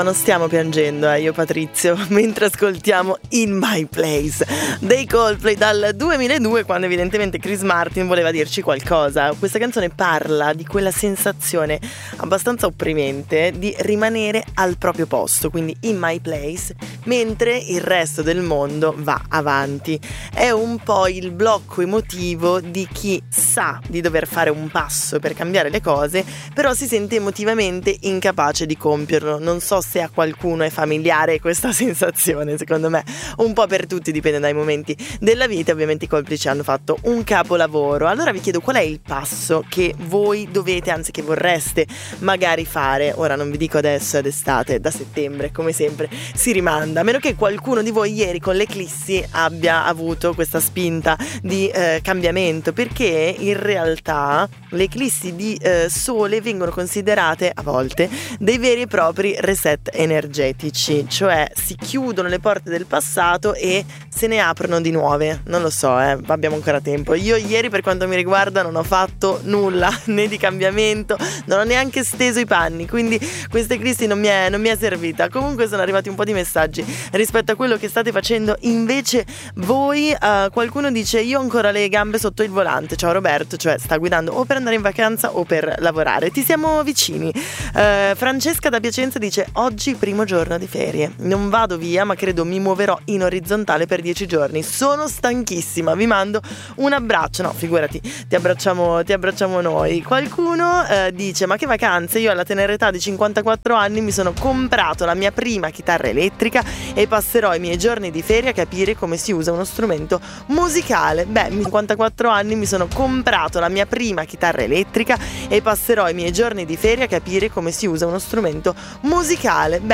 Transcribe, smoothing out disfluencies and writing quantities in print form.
Non stiamo piangendo, io Patrizio, mentre ascoltiamo In My Place dei Coldplay dal 2002, quando evidentemente Chris Martin voleva dirci qualcosa. Questa canzone parla di quella sensazione abbastanza opprimente di rimanere al proprio posto, quindi in my place, mentre il resto del mondo va avanti. È un po' il blocco emotivo di chi sa di dover fare un passo per cambiare le cose, però si sente emotivamente incapace di compierlo. Non so se a qualcuno è familiare questa sensazione, secondo me un po' per tutti, dipende dai momenti della vita. Ovviamente i Coldplay ci hanno fatto un capolavoro. Allora vi chiedo, qual è il passo che voi dovete, anzi che vorreste magari fare? Ora non vi dico adesso, è d'estate, da settembre come sempre si rimanda, a meno che qualcuno di voi ieri con l'eclissi abbia avuto questa spinta di cambiamento, perché in realtà le eclissi di sole vengono considerate a volte dei veri e propri reset energetici, cioè si chiudono le porte del passato e se ne aprono di nuove. Non lo so, abbiamo ancora tempo. Io ieri, per quanto mi riguarda, non ho fatto nulla, né di cambiamento, non ho neanche steso i panni, quindi questa eclissi non mi è servita. Comunque sono arrivati un po' di messaggi rispetto a quello che state facendo invece voi. Qualcuno dice: io ho ancora le gambe sotto il volante. Ciao Roberto, cioè sta guidando o per andare in vacanza o per lavorare. Ti siamo vicini. Francesca da Piacenza dice: oggi primo giorno di ferie, non vado via ma credo mi muoverò in orizzontale per 10 giorni, sono stanchissima, vi mando un abbraccio. No, figurati, ti abbracciamo noi. Qualcuno dice: ma che vacanze, io alla tenera età di 54 anni mi sono comprato la mia prima chitarra elettrica e passerò i miei giorni di ferie a capire come si usa uno strumento musicale. Beh, 54 anni mi sono comprato la mia prima chitarra elettrica e passerò i miei giorni di ferie a capire come si usa uno strumento musicale. Beh,